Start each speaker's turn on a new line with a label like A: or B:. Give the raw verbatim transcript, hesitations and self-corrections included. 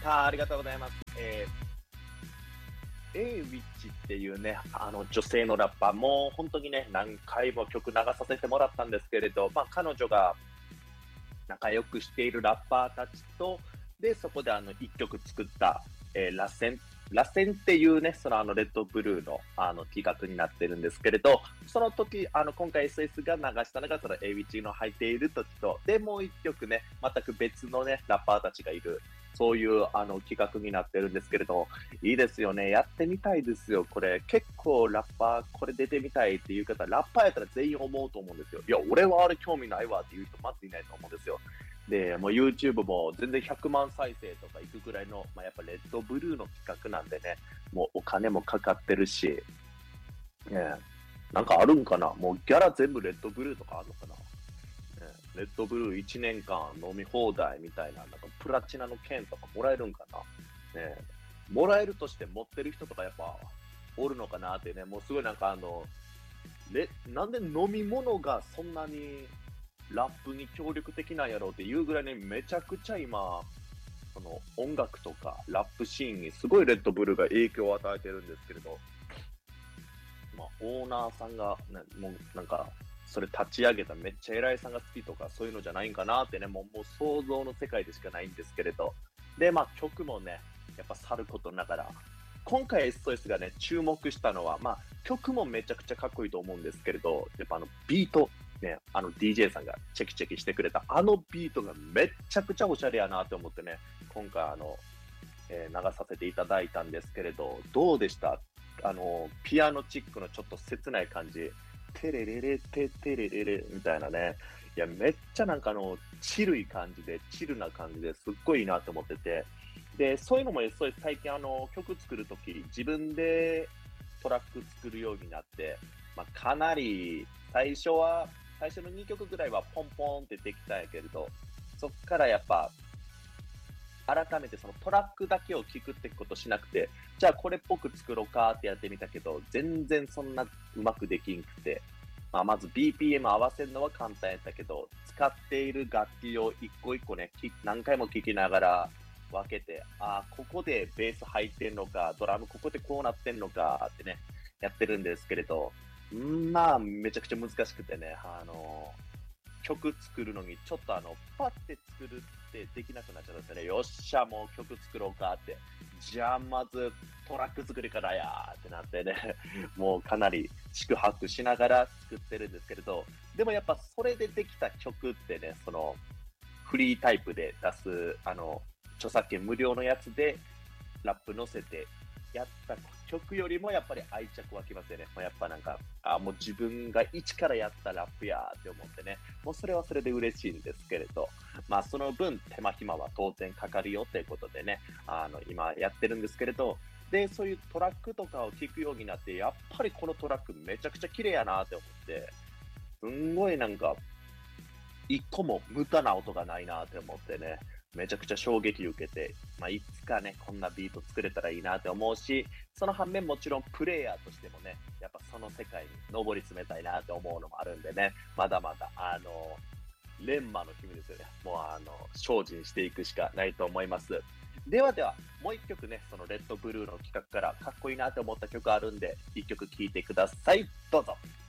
A: あー、ありがとうございます。えー、A ウィッチっていうね、あの女性のラッパー、もう本当にね、何回も曲流させてもらったんですけれど、まあ、彼女が仲良くしているラッパーたちと、で、そこであの一曲作った、えー、螺旋、螺旋っていうね、そのあのレッドブルーのあの企画になってるんですけれど、その時、あの今回 エスエス が流したのがその エーウィッチの入っている時と、で、もう一曲ね、全く別のね、ラッパーたちがいる、そういうあの企画になってるんですけれど、いいですよね。やってみたいですよ。これ、結構ラッパー、これ出てみたいっていう方、ラッパーやったら全員思うと思うんですよ。いや、俺はあれ興味ないわっていう人まずいないと思うんですよ。で、もう YouTube も全然ひゃくまん再生とかいくぐらいの、まあ、やっぱレッドブルーの企画なんでね、もうお金もかかってるし、ね、なんかあるんかな、もうギャラ全部レッドブルーとかあるのかな、ね、レッドブルーいちねんかん飲み放題みたいな、なんかプラチナの券とかもらえるんかな、ね、もらえるとして持ってる人とかやっぱおるのかなってね、もうすごいなんかあの、レなんで飲み物がそんなにラップに協力的なんやろうっていうぐらいね、めちゃくちゃ今、その音楽とかラップシーンにすごいレッドブルが影響を与えてるんですけれど、まあ、オーナーさんが、ね、もうなんか、それ立ち上げためっちゃ偉いさんが好きとかそういうのじゃないんかなってね、もうもう想像の世界でしかないんですけれど。で、まあ曲もね、やっぱさることながら、今回 エスオーエス がね、注目したのは、まあ曲もめちゃくちゃかっこいいと思うんですけれど、やっぱあのビート、ね、あの ディージェー さんがチェキチェキしてくれたあのビートがめっちゃくちゃおしゃれやなって思ってね、今回あの、えー流させていただいたんですけれど、どうでした？あの、ピアノチックのちょっと切ない感じ、テレレレテテレレレみたいなね。いや、めっちゃなんかあの、チルい感じで、チルな感じですっごいいいなと思ってて。で、そういうのも エスオーエス 最近あの、曲作るとき、自分でトラック作るようになって、まあ、かなり、最初は、最初のにきょくぐらいはポンポンってできたんやけれど、そっからやっぱ、改めてそのトラックだけを聞くってことしなくて、じゃあこれっぽく作ろうかってやってみたけど、全然そんなうまくできんくて、まあ、まず ビーピーエム 合わせるのは簡単やったけど、使っている楽器を一個一個ね、き何回も聴きながら分けて、ああ、ここでベース入ってんのか、ドラムここでこうなってんのかってね、やってるんですけれど、んまあ、めちゃくちゃ難しくてね、あの曲作るのに、ちょっとあの、パッて作るってできなくなっちゃったんですよね。よっしゃ、もう曲作ろうかって。じゃあ、まずトラック作りからやーってなってね、もうかなり宿泊しながら作ってるんですけれど、でもやっぱそれでできた曲ってね、その、フリータイプで出す、あの、著作権無料のやつで、ラップ乗せてやった曲よりもやっぱり愛着湧きますよね。もうやっぱなんか、あ、もう自分が一からやったラップやーって思ってね、もうそれはそれで嬉しいんですけれど、まあその分手間暇は当然かかるよということでね、あの今やってるんですけれど、で、そういうトラックとかを聞くようになって、やっぱりこのトラックめちゃくちゃ綺麗やなって思って、すんごいなんか一個も無駄な音がないなって思ってね、めちゃくちゃ衝撃受けて、まあ、いつかね、こんなビート作れたらいいなって思うし、その反面もちろんプレイヤーとしてもね、やっぱその世界に上り詰めたいなって思うのもあるんでね、まだまだ、あの、錬磨の日々ですよね。もうあの、精進していくしかないと思います。ではでは、もう一曲ね、そのレッドブルーの企画からかっこいいなって思った曲あるんで、一曲聴いてください。どうぞ。